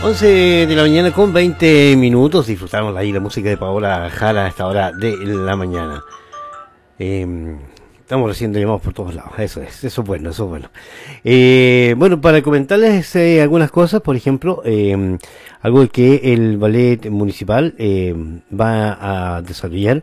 11 de la mañana con 20 minutos. Disfrutamos ahí la música de Paola Jara a esta hora de la mañana. Estamos recibiendo llamados por todos lados. Eso es bueno, eso es bueno. Bueno, para comentarles algunas cosas, por ejemplo, algo que el ballet municipal va a desarrollar.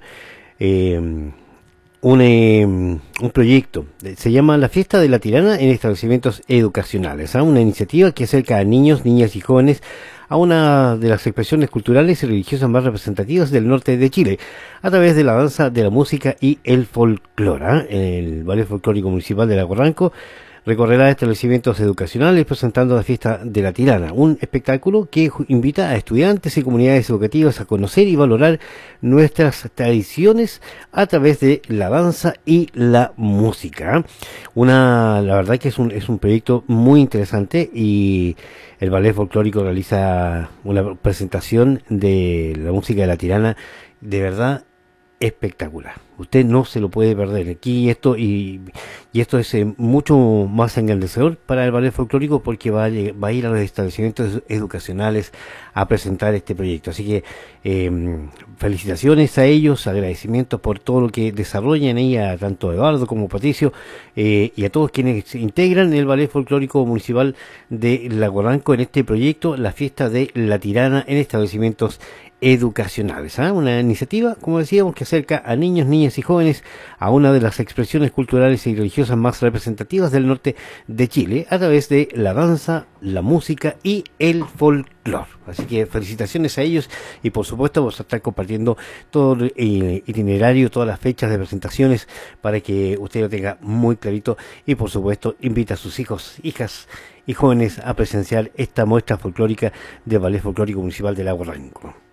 Un proyecto, se llama La Fiesta de la Tirana en establecimientos educacionales, una iniciativa que acerca a niños, niñas y jóvenes a una de las expresiones culturales y religiosas más representativas del norte de Chile, a través de la danza, de la música y el folclore. El Ballet Folclórico Municipal de Lago Ranco recorrerá establecimientos educacionales presentando la Fiesta de la Tirana, un espectáculo que invita a estudiantes y comunidades educativas a conocer y valorar nuestras tradiciones a través de la danza y la música. La verdad que es un proyecto muy interesante, y el Ballet Folclórico realiza una presentación de la música de la Tirana de verdad espectacular. Usted no se lo puede perder aquí, esto es mucho más engrandecedor para el ballet folclórico, porque va a ir a los establecimientos educacionales a presentar este proyecto. Así que felicitaciones a ellos, agradecimientos por todo lo que desarrollan ahí, a tanto Eduardo como Patricio, y a todos quienes integran el Ballet Folclórico Municipal de Lago Ranco en este proyecto, la Fiesta de la Tirana en establecimientos educacionales. Una iniciativa, como decíamos, que acerca a niños, niñas y jóvenes a una de las expresiones culturales y religiosas más representativas del norte de Chile, a través de la danza, la música y el folclore. Así que felicitaciones a ellos, y por supuesto vamos a estar compartiendo todo el itinerario, todas las fechas de presentaciones, para que usted lo tenga muy clarito, y por supuesto invita a sus hijos, hijas y jóvenes a presenciar esta muestra folclórica del Ballet Folclórico Municipal de Lago Ranco.